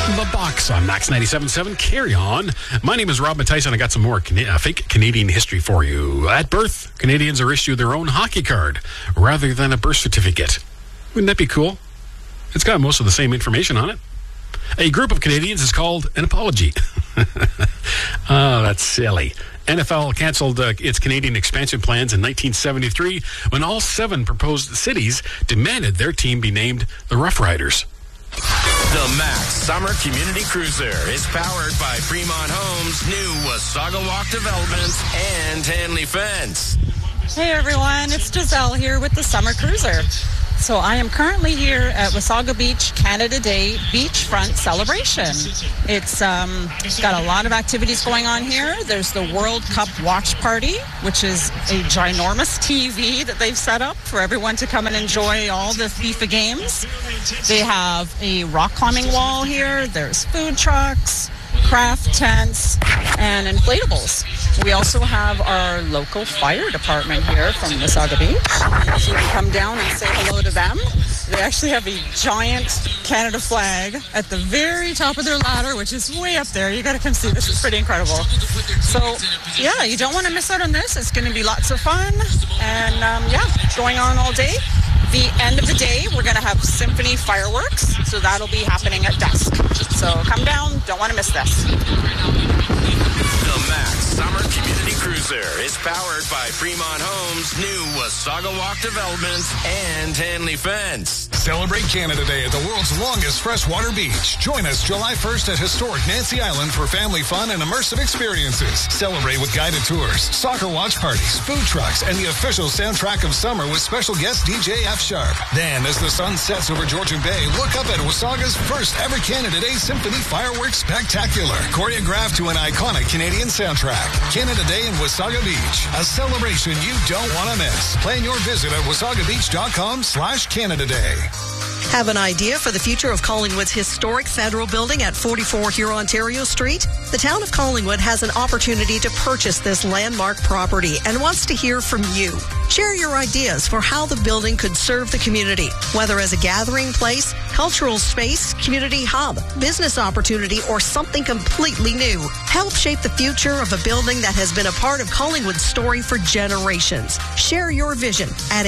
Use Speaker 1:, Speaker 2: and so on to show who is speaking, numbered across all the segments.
Speaker 1: The Box on Max 97.7. Carry on. My name is Rob Matthijs, and I got some more fake Canadian history for you. At birth, Canadians are issued their own hockey card rather than a birth certificate. Wouldn't that be cool? It's got most of the same information on it. A group of Canadians is called an apology. Oh, that's silly. NFL canceled its Canadian expansion plans in 1973 when all 7 proposed cities demanded their team be named the Rough Riders.
Speaker 2: The Max Summer Community Cruiser is powered by Fremont Homes, new Wasaga Walk Developments, and Hanley Fence.
Speaker 3: Hey everyone, it's Giselle here with the Summer Cruiser. So I am currently here at Wasaga Beach Canada Day Beachfront Celebration. It's got a lot of activities going on here. There's the World Cup Watch Party, which is a ginormous TV that they've set up for everyone to come and enjoy all the FIFA games. They have a rock climbing wall here. There's food trucks, craft tents, and inflatables. We also have our local fire department here from Wasaga Beach. So you can come down and say hello to them. They actually have a giant Canada flag at the very top of their ladder, which is way up there. You got to come see this. It's pretty incredible. So, yeah, you don't want to miss out on this. It's going to be lots of fun. And, going on all day. The end of the day, we're going to have symphony fireworks. So that'll be happening at dusk. So come down. Don't want to miss this.
Speaker 2: The Max Summer Community Cruiser is powered by Fremont Homes, new Wasaga Walk Developments, and Hanley Fence.
Speaker 4: Celebrate Canada Day at the world's longest freshwater beach. Join us July 1st at historic Nancy Island for family fun and immersive experiences. Celebrate with guided tours, soccer watch parties, food trucks, and the official soundtrack of summer with special guest DJ F Sharp. Then, as the sun sets over Georgian Bay, look up at Wasaga's first ever Canada Day Symphony Fireworks Spectacular, choreographed to an iconic Canadian soundtrack. Canada Day in Wasaga Beach, a celebration you don't want to miss. Plan your visit at wasagabeach.com/Canada Day.
Speaker 5: Have an idea for the future of Collingwood's historic federal building at 44 Huron-Ontario Street? The town of Collingwood has an opportunity to purchase this landmark property and wants to hear from you. Share your ideas for how the building could serve the community, whether as a gathering place, cultural space, community hub, business opportunity, or something completely new. Help shape the future of a building that has been a part of Collingwood's story for generations. Share your vision at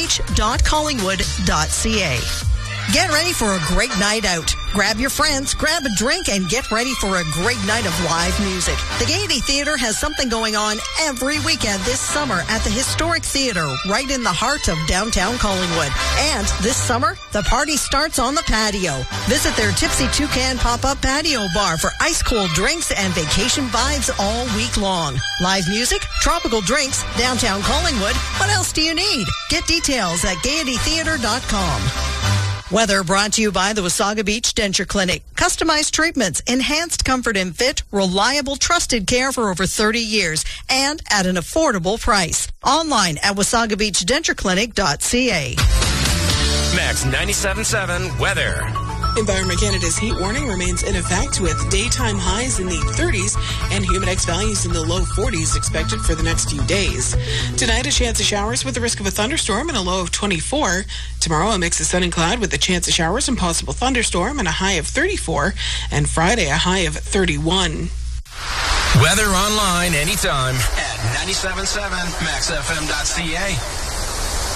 Speaker 5: engage.collingwood.ca. Get ready for a great night out. Grab your friends, grab a drink, and get ready for a great night of live music. The Gaiety Theatre has something going on every weekend this summer at the Historic Theatre, right in the heart of downtown Collingwood. And this summer, the party starts on the patio. Visit their Tipsy Toucan pop-up patio bar for ice-cold drinks and vacation vibes all week long. Live music, tropical drinks, downtown Collingwood. What else do you need? Get details at Gaiety-Theatre.com. Weather brought to you by the Wasaga Beach Denture Clinic. Customized treatments, enhanced comfort and fit, reliable, trusted care for over 30 years, and at an affordable price. Online at wasagabeachdentureclinic.ca.
Speaker 2: Max 97.7 weather.
Speaker 6: Environment Canada's heat warning remains in effect with daytime highs in the 30s and humidex values in the low 40s expected for the next few days. Tonight, a chance of showers with the risk of a thunderstorm and a low of 24. Tomorrow, a mix of sun and cloud with a chance of showers and possible thunderstorm and a high of 34. And Friday, a high of 31.
Speaker 2: Weather online anytime at 97.7maxfm.ca.